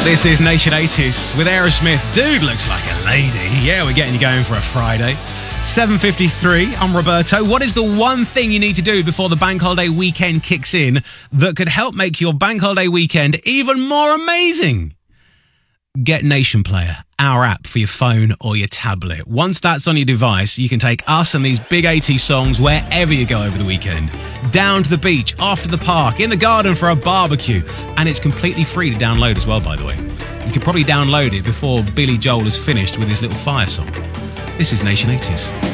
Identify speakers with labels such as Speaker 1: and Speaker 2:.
Speaker 1: This is Nation 80s with Aerosmith. Dude looks like a lady. Yeah, we're getting you going for a Friday. 7:53, I'm Roberto. What is the one thing you need to do before the bank holiday weekend kicks in that could help make your bank holiday weekend even more amazing? Get Nation Player, our app for your phone or your tablet. Once that's on your device, you can take us and these big 80s songs wherever you go over the weekend. Down to the beach, off to the park, in the garden for a barbecue. And it's completely free to download as well, by the way. You could probably download it before Billy Joel has finished with his little fire song. This is Nation 80s.